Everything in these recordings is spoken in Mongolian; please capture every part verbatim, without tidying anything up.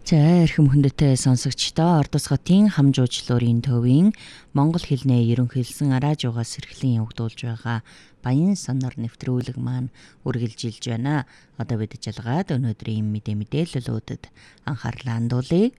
За эрхэм хүндэтэй сонсогчдоо ордосготын хамжуучлуурын төвийн монгол хэлний ерөнхийлсөн араажуугаас эрхлэн явагдуулж байгаа баян сонор нэвтрүүлэг маань үргэлжилж байна. Одоо бид жалгаад өнөөдрийн мэдээ мэдээллүүдэд анхаарлаа хандуулъя.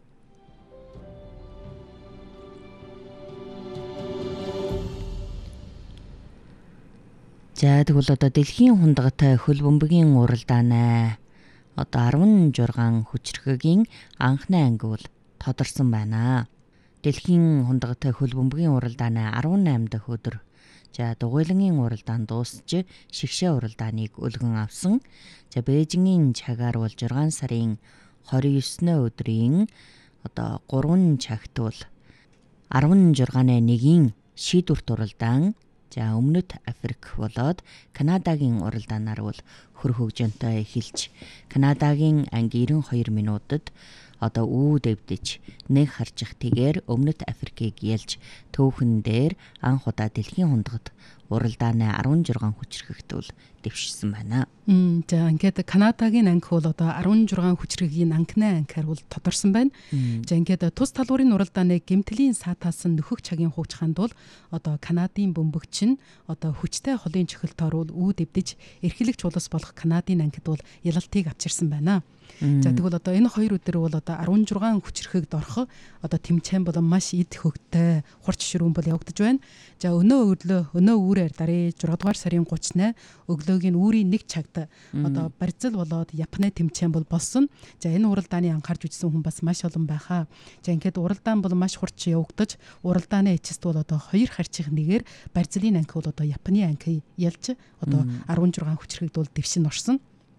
За тэгвэл одоо дэлхийн хундгатай хөл бөмбөгийн уралдаанаа одоо арван жургаан хүчирхгийн анхны анги бол тодорсон байна. Дэлхийн хундгатай хөл бөмбөгийн уралдааны арван найман дахь өдөр за дугуйлангийн уралдаан дуусч шигшээ уралдааныг өлгөн авсан. За Бээжингийн цагаар бол зургаан сарын хорин есүний өдрийн одоо гурван цагт бол арван жургааны нэгийн шийдвэрт уралдаан за Өмнөд Африк болоод Канадагийн уралдаанаар бол хөр хөгжөнтэй эхэлж Канадагийн анги девяносто хоёр минутад одоо үү дэвдэж нэг харжих тэгээр Өмнөд Африкийг ялж түүхэн дээр анх удаа дэлхийн хундгад уралдааны арван жургаан хүчирхэгт бол дэвшсэн байна. Мм за ингээд Канадагийн анги бол одоо арван жургаан хүчирхгийн анхны ангиар бол тодорсон байна. За ингээд тус талуурын уралдааны гэмтлийн саатаасан нөхөх цагийн хуучханд бол одоо Канадын бөмбөгч нь одоо хүчтэй холын чөхөлтөөр бол үү дэвдэж эрхлэгч улс болох Канадын ангид бол ялалтыг авчирсан байна. За тэгвэл одоо энэ хоёр өдөр бол одоо арван жургаан хүчирхэгд орох одоо тэмцээн бол маш эд хөгтэй хурц ширүүн бол явагдаж байна. За өнөө өглөө өнөө үүрээр дарыг зургаан дугаар сарын гуравчнаа өглөөгийн үүрийн нэг цагт одоо Барзил болоод Японы тэмцээн бол болсон. За энэ уралдааны анхаарч үзсэн хүн бас маш олон байхаа. За ингээд уралдаан бол маш хурц явагдаж уралдааны эцэст бол одоо хоёр харьцах нэгээр Барзилийн анги бол одоо Японы анги ялж одоо арван жургаан хүчирхэгд бол дэвшин орсон.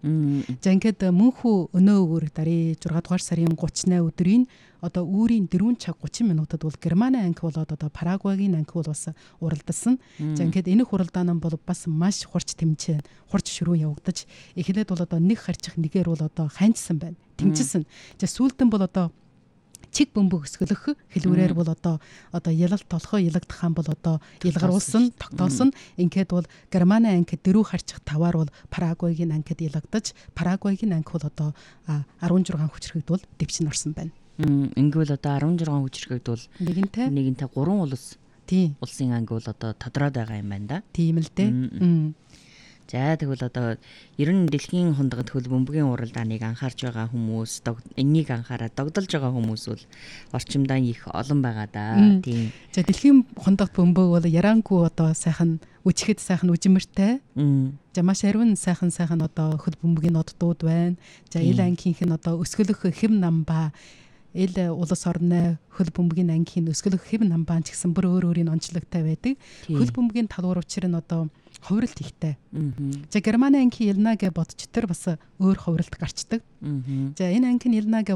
За ингээд мөнхүү өнөө өөр дарыг зургаан дугаар сарын гуравчнаа өдрийн одоо үүрийн дөрвөн цаг гучин минутад бол Германы анги болоод одоо Парагвайгийн анги бол бас уралдсан. За ингээд энэ уралдаан бол бас маш хурц тэмцээн хурц ширүүн явагдаж эхлээд бол одоо нэг харьцах нэгээр бол одоо ханьцсан байна. Тэмцсэн. За сүүлдэн бол одоо чиг бөмбөг өсгөлөх хэлбэрээр бол одоо одоо ялалт толхоо ялагдахаан бол одоо илгаруулсан тогтоосон. Ингээд бол Германы анги дөрөв харьцах таваар бол Парагвайгийн ангид ялагдаж Парагвайгийн анги бол одоо арван жургаан хүчирхэгд бол дэвшин орсон байна. Ингээд бол одоо арван жургаан хүчирхэгд бол нэгэнтээ нэгэнтээ гурван улс тийм улсын анги бол одоо тодроод байгаа юм байна да. Тийм л дээ. За тэгвэл одоо ер нь дэлхийн хундгад хөл бөмбөгийн уралдааныг анхаарч байгаа хүмүүс энийг анхаараад догдолж байгаа хүмүүс бол орчимдаа их олон байгаа да. Тийм. За дэлхийн хундгад бөмбөг бол ярангүй одоо сайхан үжихэд сайхан үжимэртэй. За маш ариун сайхан сайхан одоо хөл бөмбөгийн ноддууд байна. За ил ангийнх нь одоо өсгөлөх хэм намбаа ил улс орны хөл бөмбөгийн ангийн өсгөлөх хэм намбаан ч гэсэн бүр өөр өөрийн онцлогтой байдаг. Хөл бөмбөгийн талуур учир нь одоо хувиралт ихтэй. За Германы анги ялна гэж бодч тэр бас өөр хувиралт гарчдаг. За энэ анги нь ялна гэж